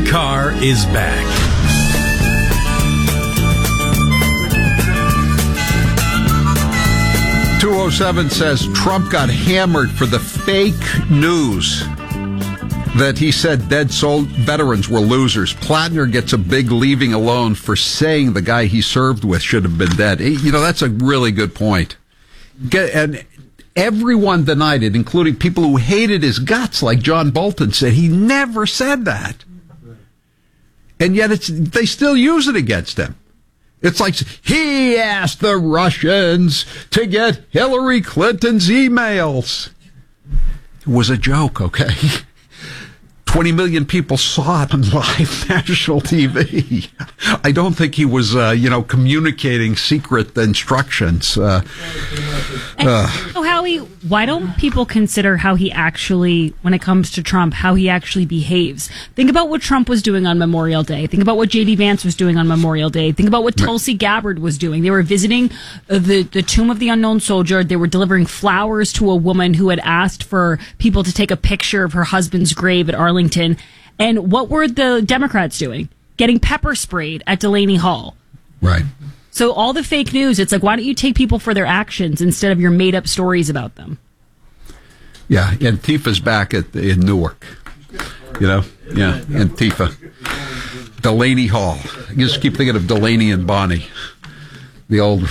Howie Carr is back. .207 says Trump got hammered for the fake news that he said dead veterans were losers. Plattner gets a big leaving alone for saying the guy he served with should have been dead. You know, that's a really good point. And everyone denied it, including people who hated his guts, like John Bolton said. He never said that. And yet they still use it against him. It's like he asked the Russians to get Hillary Clinton's emails. It was a joke, okay? 20 million people saw it on live national TV. I don't think he was, communicating secret instructions. So, Howie, why don't people consider how he actually, when it comes to Trump, how he actually behaves? Think about what Trump was doing on Memorial Day. Think about what J.D. Vance was doing on Memorial Day. Think about what Tulsi Gabbard was doing. They were visiting the tomb of the unknown soldier. They were delivering flowers to a woman who had asked for people to take a picture of her husband's grave at Arlington. And what were the Democrats doing? Getting pepper sprayed at Delaney Hall. Right. So all the fake news, it's like, why don't you take people for their actions instead of your made-up stories about them? Yeah, Antifa's back in Newark. You know? Yeah, Antifa. Delaney Hall. I just keep thinking of Delaney and Bonnie, the old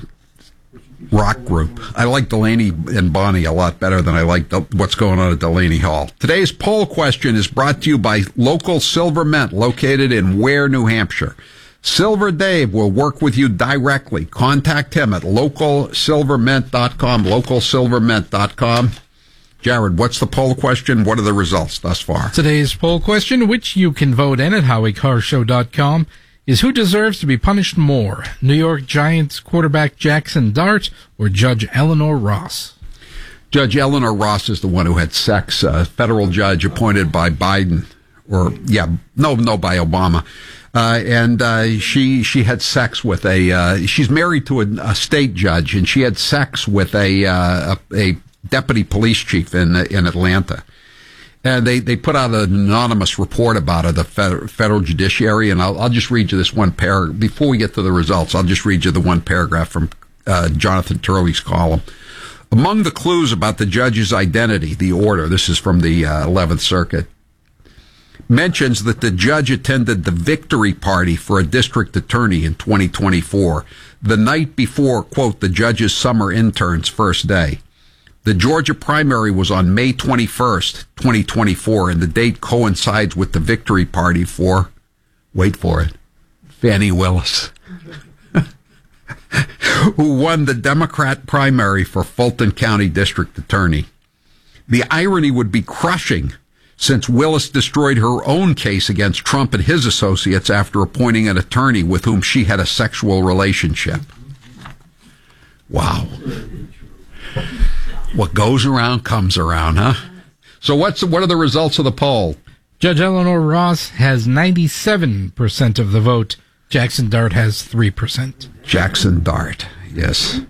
rock group. I like Delaney and Bonnie a lot better than I like what's going on at Delaney Hall. Today's poll question is brought to you by Local Silver Mint, located in Ware, New Hampshire. Silver Dave will work with you directly. Contact him at localsilvermint.com, localsilvermint.com. Jared, what's the poll question? What are the results thus far? Today's poll question, which you can vote in at HowieCarrShow.com, is who deserves to be punished more, New York Giants quarterback Jackson Dart or Judge Eleanor Ross? Judge Eleanor Ross is the one who had sex, a federal judge appointed by Biden, by Obama. She had sex with she's married to a state judge, and she had sex with a deputy police chief in Atlanta. And they put out an anonymous report about it, the federal judiciary, and I'll just read you this one paragraph. Before we get to the results, I'll just read you the one paragraph from Jonathan Turley's column. Among the clues about the judge's identity, the order, this is from the 11th Circuit, mentions that the judge attended the victory party for a district attorney in 2024, the night before, quote, the judge's summer intern's first day. The Georgia primary was on May 21st, 2024, and the date coincides with the victory party for, wait for it, Fani Willis, who won the Democrat primary for Fulton County District Attorney. The irony would be crushing, since Willis destroyed her own case against Trump and his associates after appointing an attorney with whom she had a sexual relationship. Wow. What goes around comes around, huh? So what are the results of the poll? Judge Eleanor Ross has 97% of the vote. Jackson Dart has 3%. Jackson Dart, yes.